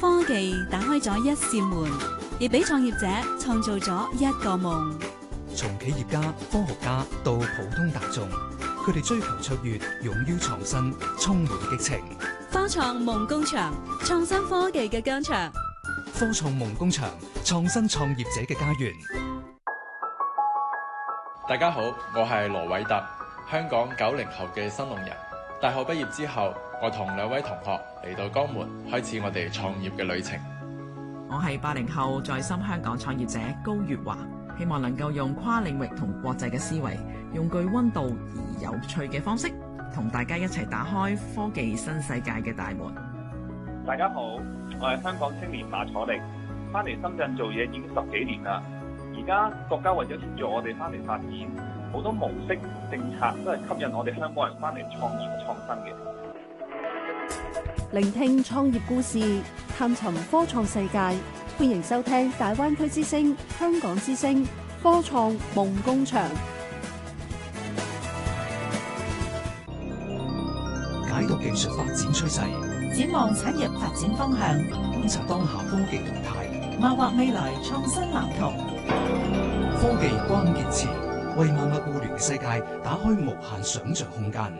科技打開咗一扇門，亦俾創業者創造咗一個夢。 從企業家、科學家到普通大眾，佢哋追求卓越，勇於創新，充滿激情。 科創夢工場，創新科技嘅疆場。 科創夢工場，創新創業者嘅家園。 大家好，我係羅偉特，香港90後嘅新農人。大學畢業之後，我同2位同學嚟到江門，開始我哋創業嘅旅程。 我係80後在深香港創業者高月華，希望能夠用跨領域同國際嘅思維，用具溫度而有趣嘅方式，同大家一齊打開科技新世界嘅大門。 大家好，我係香港青年馬楚力，翻嚟深圳做嘢已經10幾年啦。而家國家為咗協助我哋翻嚟發展，好多模式政策都係吸引我哋香港人翻嚟創業創新嘅。 聆聽創業故事，探尋科創世界，歡迎收聽大灣區之聲、香港之聲科創夢工場。 解讀技術發展趨勢， 展望產業發展方向， 觀察當下科技動態， 謀劃未來創新藍圖。 科技關鍵詞，為萬物互聯嘅世界打開無限想像空間。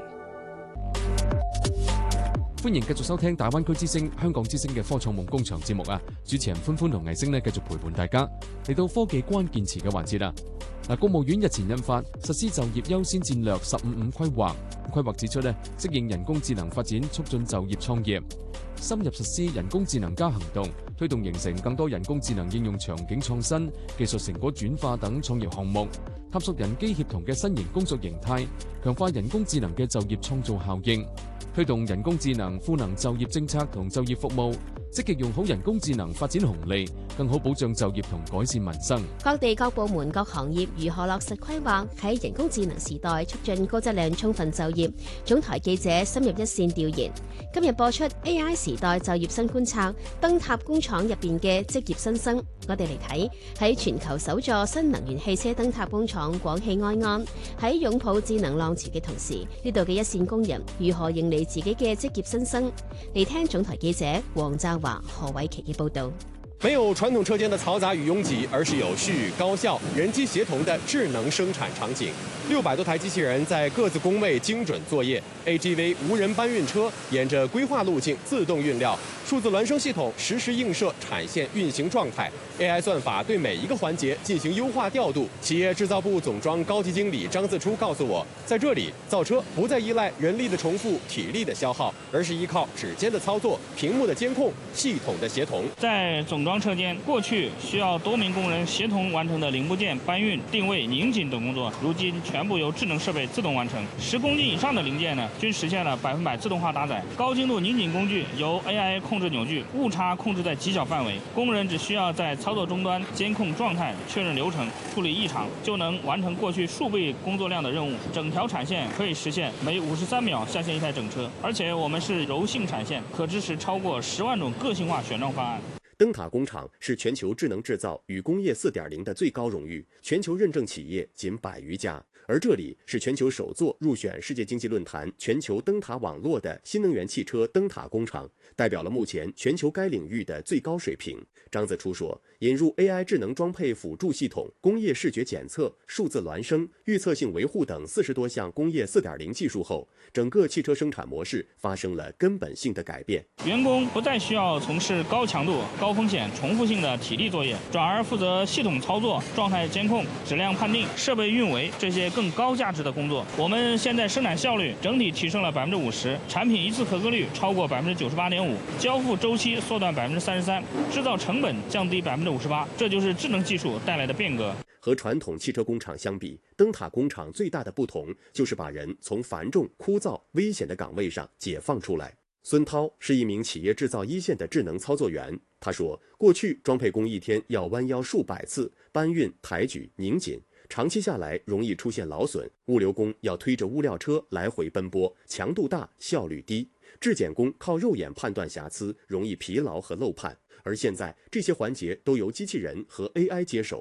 歡迎繼續收聽大灣區之聲、香港之聲嘅科創夢工場節目啊！主持人歡歡同藝星呢繼續陪伴大家嚟到科技關鍵詞嘅環節啦。國務院日前印發實施就業優先戰略15.5規劃，規劃指出呢，適應人工智能發展，促進就業創業，深入實施人工智能加行動，推動形成更多人工智能應用場景創新、技術成果轉化等創業項目，探索人機協同嘅新型工作形態，強化人工智能嘅就業創造效應，推動人工智能賦能就業政策同就業服務，積極用好人工智能發展紅利，更好保障就業同改善民生。 各地各部門各行業如何落實規劃，喺人工智能時代促進高質量充分就業？總台記者深入一線調研，今日播出 AI 時代就業新觀察，燈塔工廠入邊嘅職業新生。我哋嚟睇喺全球首座新能源汽車燈塔工廠廣汽埃安，喺擁抱智能浪潮嘅同時，呢度嘅一線工人如何迎嚟自己嘅職業新生？嚟聽總台記者黃澤華、何偉琪嘅報道。 沒有傳統車間的嘈雜與擁擠，而是有序、高效、人機協同的智能生產場景。600多台機器人在各自工位精準作業 ，AGV 無人搬運車沿着規劃路徑自動運料，數字孿生系統實時映射產線運行狀態 ，AI 算法對每一個環節進行優化調度。企業製造部總裝高級經理張自初告訴我，在這裡造車不再依賴人力的重複、體力的消耗，而是依靠指尖的操作、屏幕的監控、系統的協同。 在總裝車間，過去需要多名工人協同完成的零部件搬運、定位、擰緊等工作，如今全部由智能設備自動完成。10公斤以上的零件呢，均實現了100%自動化搭載。高精度擰緊工具由 AI 控制扭矩，誤差控制在極小範圍，工人只需要在操作終端監控狀態、確認流程、處理異常，就能完成過去數倍工作量的任務。整條產線可以實現每53秒下線一台整車，而且我們是柔性產線，可支持超過10萬種個性化選裝方案。 燈塔工廠是全球智能製造與工業4.0的最高榮譽，全球認證企業僅100餘家。而這裡是全球首座入選世界經濟論壇全球燈塔網絡的新能源汽車燈塔工廠，代表了目前全球該領域的最高水平。張自初說，引入 AI 智能裝配輔助系統、工業視覺檢測、數字孿生、預測性維護等40多項工業4.0技術後，整個汽車生產模式發生了根本性的改變。 員工不再需要從事高強度、高風險、重複性的體力作業，轉而負責系統操作、狀態監控、質量判定、設備運維這些更高價值的工作。我們現在生產效率整體提升了50%，產品一次合格率超過98.5%，交付週期縮短33%，製造成本降低58%，這就是智能技術帶來的變革。 和傳統汽車工廠相比，燈塔工廠最大的不同就是把人從繁重、枯燥、危險的崗位上解放出來。孫濤是一名企業製造一線的智能操作員，他說，過去裝配工一天要彎腰數百次，搬運、抬舉、擰緊，長期下來容易出現勞損，物流工要推着物料車來回奔波，強度大，效率低，質檢工靠肉眼判斷瑕疵，容易疲勞和漏判。而現在這些環節都由機器人和 AI 接手。